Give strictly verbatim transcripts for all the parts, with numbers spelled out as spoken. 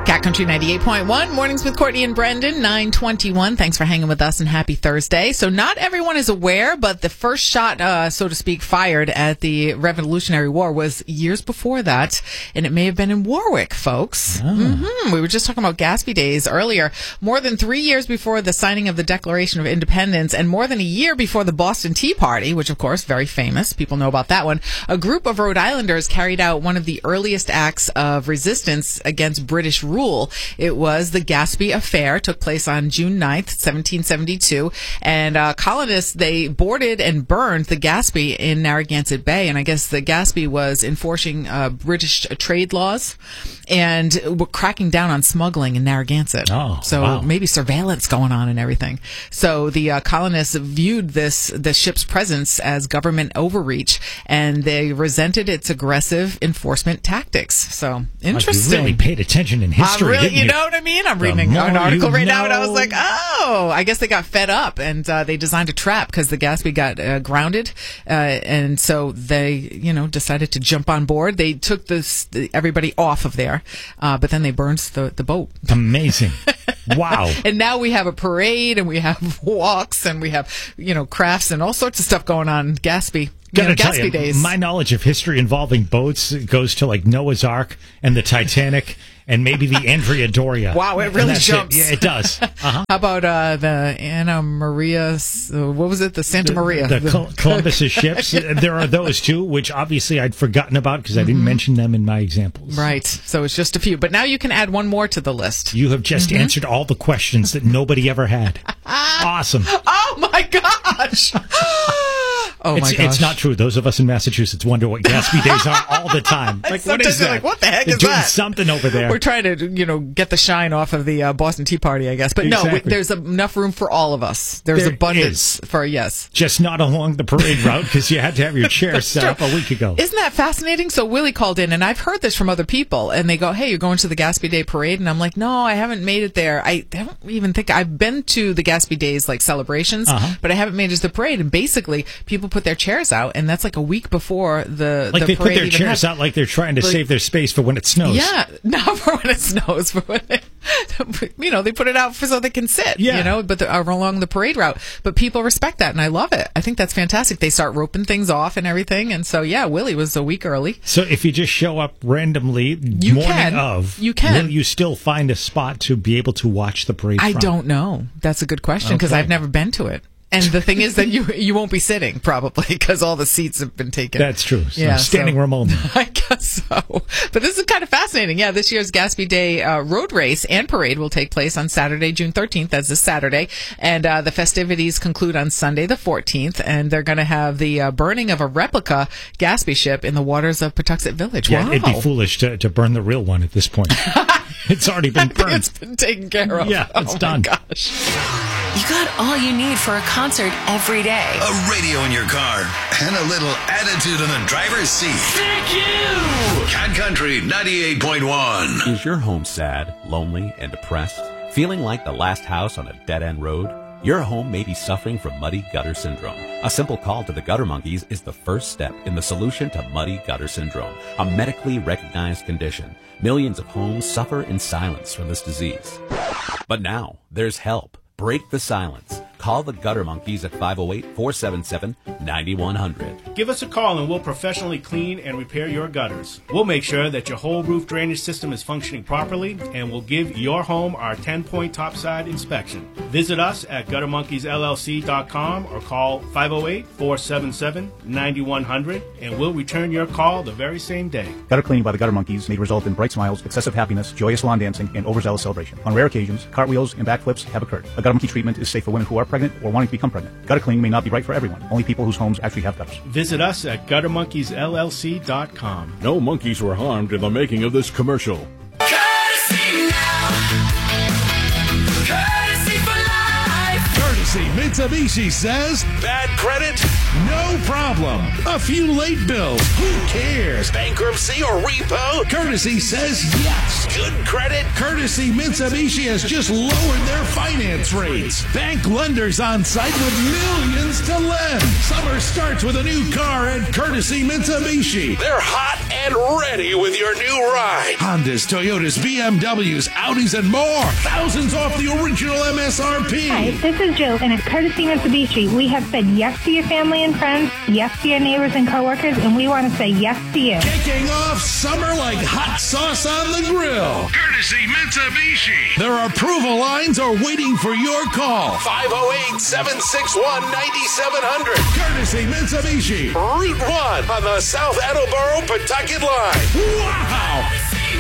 Cat Country ninety-eight point one, mornings with Courtney and Brendan, nine twenty-one. Thanks for hanging with us and happy Thursday. So not everyone is aware, but the first shot, uh, so to speak, fired at the Revolutionary War was years before that, and it may have been in Warwick, folks. Oh. Mm-hmm. We were just talking about Gaspee Days earlier. More than three years before the signing of the Declaration of Independence and more than a year before the Boston Tea Party, which, of course, very famous. People know about that one. A group of Rhode Islanders carried out one of the earliest acts of resistance against British rule. It was the Gaspee Affair. It took place on June ninth, seventeen seventy-two. And uh, colonists, they boarded and burned the Gaspee in Narragansett Bay. And I guess the Gaspee was enforcing uh, British trade laws and were cracking down on smuggling in Narragansett. Oh, so wow. maybe surveillance going on and everything. So the uh, colonists viewed this the ship's presence as government overreach, and they resented its aggressive enforcement tactics. So interesting. You really paid attention in history. I'm really, didn't you you know what I mean? I'm The reading an more article you right now, and I was know. like, oh, I guess they got fed up, and uh, they designed a trap because the Gaspee got uh, grounded, uh, and so they, you know, decided to jump on board. They took this everybody off of there, uh, but then they burned the, the boat. Amazing. Wow. And now we have a parade, and we have walks, and we have, you know, crafts and all sorts of stuff going on in Gaspee. You know, Gotta tell Gaspee you, Days. my knowledge of history involving boats goes to like Noah's Ark and the Titanic and maybe the Andrea Doria. Wow, it And really that's jumps. It. Yeah, it does. Uh-huh. How about uh, the Anna Maria, uh, what was it, the Santa Maria? The, the Col- Columbus's ships. There are those too, which obviously I'd forgotten about because I didn't mention them in my examples. Right, so it's just a few. But now you can add one more to the list. You have just Mm-hmm. answered all the questions that nobody ever had. Awesome. Oh, my gosh. Oh, It's, my gosh. it's not true. Those of us in Massachusetts wonder what Gaspee Days are all the time. Like, what Sometimes is you're that? like, what the heck They're is doing that? something over there. We're trying to, you know, get the shine off of the uh, Boston Tea Party, I guess. But no, Exactly. we, there's enough room for all of us. There's There abundance is. for, yes. Just not along the parade route because you had to have your chair That's set true. up a week ago. Isn't that fascinating? So Willie called in, and I've heard this from other people, and they go, hey, you're going to the Gaspee Day parade? And I'm like, no, I haven't made it there. I don't even think I've been to the Gaspee Days, like, celebrations, Uh-huh. but I haven't made it to the parade. And basically, people put their chairs out, and that's like a week before the, Like the they put parade their even chairs happens. out like they're trying to Like- save their space for when it snows. Yeah, not for when it snows, for when it, you know, they put it out for so they can sit, Yeah. you know, but the, uh, along the parade route. But people respect that, and I love it. I think that's fantastic. They start roping things off and everything, and so, yeah, Willie was a week early. So if you just show up randomly You morning can. of, You can. will you still find a spot to be able to watch the parade I from? don't know. That's a good question, because Okay. I've never been to it. And the thing is that you you won't be sitting, probably, because all the seats have been taken. That's true. So Yeah, standing so- room only. I guess so. But this is kind of fascinating. Yeah, this year's Gaspee Day uh, road race and parade will take place on Saturday, June thirteenth. That's this Saturday. And uh, the festivities conclude on Sunday, the fourteenth. And they're going to have the uh, burning of a replica Gaspee ship in the waters of Patuxent Village. Yeah, Wow. it'd be foolish to, to burn the real one at this point. It's already been burned. It's been taken care of. Yeah, it's oh done. My gosh. You got all you need for a concert every day. A radio in your car and a little attitude in the driver's seat. Thank you! Cat Country ninety-eight point one. Is your home sad, lonely, and depressed? Feeling like the last house on a dead-end road? Your home may be suffering from muddy gutter syndrome. A simple call to the Gutter Monkeys is the first step in the solution to muddy gutter syndrome, a medically recognized condition. Millions of homes suffer in silence from this disease. But now, there's help. Break the silence. Call the Gutter Monkeys at five oh eight, four seven seven, nine one zero zero. Give us a call and we'll professionally clean and repair your gutters. We'll make sure that your whole roof drainage system is functioning properly, and we'll give your home our ten-point topside inspection. Visit us at gutter monkeys l l c dot com or call five oh eight, four seven seven, nine one zero zero, and we'll return your call the very same day. Gutter cleaning by the Gutter Monkeys may result in bright smiles, excessive happiness, joyous lawn dancing, and overzealous celebration. On rare occasions, cartwheels and backflips have occurred. A Gutter Monkey treatment is safe for women who are pregnant or wanting to become pregnant. Gutter cleaning may not be right for everyone. Only people whose homes actually have gutters. Visit us at gutter monkeys l l c dot com. No monkeys were harmed in the making of this commercial. Courtesy now. Courtesy for life. Courtesy Mitsubishi says, bad credit? No problem. A few late bills? Who cares? Bankruptcy or repo? Courtesy says yes. Good credit? Courtesy Mitsubishi has just lowered their finance rates. Bank lenders on site with millions to lend. Summer starts with a new car at Courtesy Mitsubishi. They're hot and ready with your new ride. Hondas, Toyotas, B M Ws, Audis, and more. Thousands off the original M S R P. Hi, this is Jill, and at Courtesy Mitsubishi, we have said yes to your family and friends, yes to your neighbors and coworkers, and we want to say yes to you. Kicking off summer like hot sauce on the grill. Courtesy Mitsubishi. Their approval lines are waiting for your call. five oh eight, seven six one, nine seven zero zero. Courtesy Mitsubishi. Route one on the South Attleboro Pawtucket line. Wow!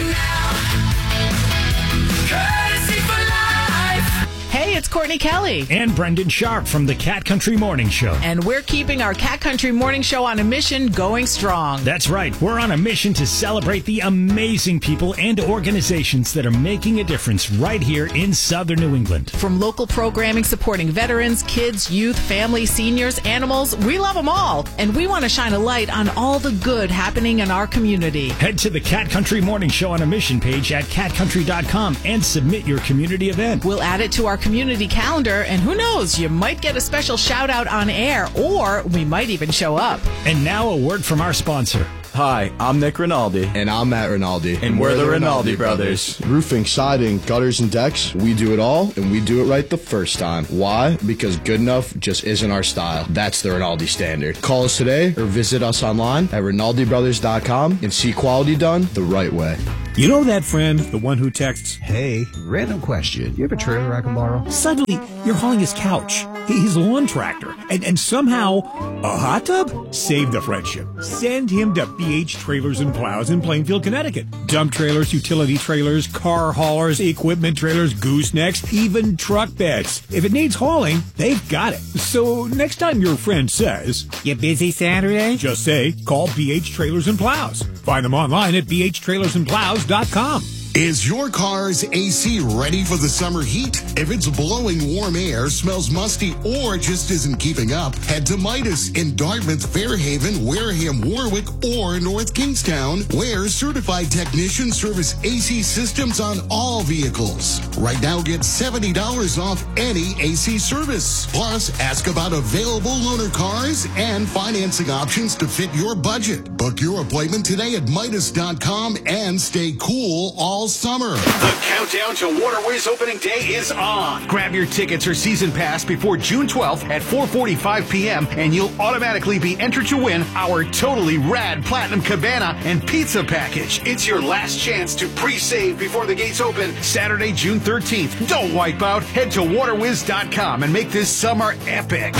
Hey, it's Courtney Kelly. And Brendan Sharp from the Cat Country Morning Show. And we're keeping our Cat Country Morning Show on a mission going strong. That's right. We're on a mission to celebrate the amazing people and organizations that are making a difference right here in Southern New England. From local programming supporting veterans, kids, youth, families, seniors, animals, we love them all. And we want to shine a light on all the good happening in our community. Head to the Cat Country Morning Show on a mission page at cat country dot com and submit your community event. We'll add it to our community calendar, and who knows, you might get a special shout out on air, or we might even show up. And now a word from our sponsor. Hi, I'm Nick Rinaldi. And I'm Matt Rinaldi. And, and we're, we're the Rinaldi, Rinaldi brothers. brothers. Roofing, siding, gutters, and decks, we do it all, and we do it right the first time. Why? Because good enough just isn't our style. That's the Rinaldi standard. Call us today or visit us online at rinaldi brothers dot com and see quality done the right way. You know that friend, the one who texts, "Hey, random question. You have a trailer I can borrow?" Suddenly, you're hauling his couch, his lawn tractor, and, and somehow a hot tub? Save the friendship. Send him to B H Trailers and Plows in Plainfield, Connecticut. Dump trailers, utility trailers, car haulers, equipment trailers, goosenecks, even truck beds. If it needs hauling, they've got it. So next time your friend says, "You busy Saturday?" just say, "Call B H Trailers and Plows." Find them online at b h trailers and plows dot com. Is your car's A C ready for the summer heat? If it's blowing warm air, smells musty, or just isn't keeping up, head to Midas in Dartmouth, Fairhaven, Wareham, Warwick, or North Kingstown, where certified technicians service A C systems on all vehicles. Right now, get seventy dollars off any A C service. Plus, ask about available loaner cars and financing options to fit your budget. Book your appointment today at Midas dot com and stay cool all summer. The countdown to Waterways opening day is on. Grab your tickets or season pass before June twelfth at four forty-five p.m. and you'll automatically be entered to win our totally rad Platinum Cabana and Pizza package. It's your last chance to pre-save before the gates open Saturday, June thirteenth. Don't wipe out. Head to waterwiz dot com and make this summer epic.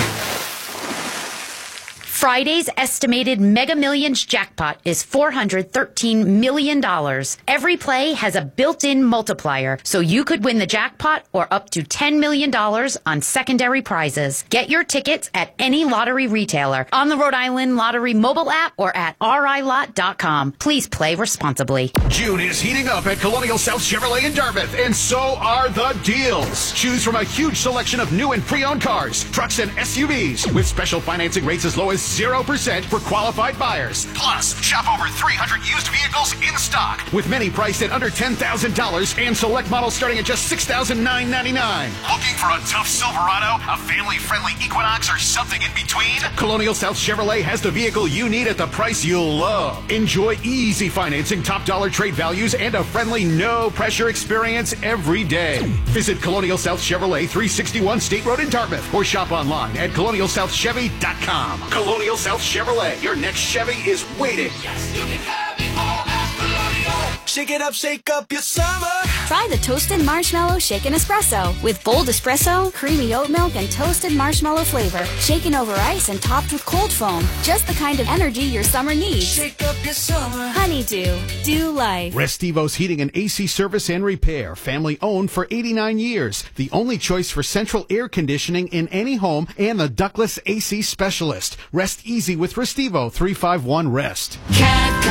Friday's estimated Mega Millions jackpot is four hundred thirteen million dollars. Every play has a built-in multiplier, so you could win the jackpot or up to ten million dollars on secondary prizes. Get your tickets at any lottery retailer, on the Rhode Island Lottery mobile app, or at r i lot dot com. Please play responsibly. June is heating up at Colonial South Chevrolet in Dartmouth, and so are the deals. Choose from a huge selection of new and pre-owned cars, trucks, and S U Vs, with special financing rates as low as zero percent for qualified buyers. Plus, shop over three hundred used vehicles in stock, with many priced at under ten thousand dollars and select models starting at just six thousand nine hundred ninety-nine dollars. Looking for a tough Silverado, a family-friendly Equinox, or something in between? Colonial South Chevrolet has the vehicle you need at the price you'll love. Enjoy easy financing, top dollar trade values, and a friendly, no-pressure experience every day. Visit Colonial South Chevrolet, three sixty-one State Road in Dartmouth, or shop online at colonial south chevy dot com. Colonial South Chevrolet, your next Chevy is waiting. Yes, you can have it all at Colonial. Shake it up, shake up your summer. Try the Toasted Marshmallow Shaken Espresso with bold espresso, creamy oat milk, and toasted marshmallow flavor. Shaken over ice and topped with cold foam. Just the kind of energy your summer needs. Shake up your summer. Honeydew. Do life. Restivos Heating and A C Service and Repair. Family owned for eighty-nine years. The only choice for central air conditioning in any home, and the ductless A C specialist. Rest easy with Restivo. three five one REST. Cat